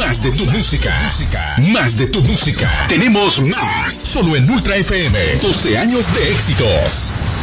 Más de tu música. Más de tu música. Tenemos más. Solo en Ultra FM. 12 años de éxitos.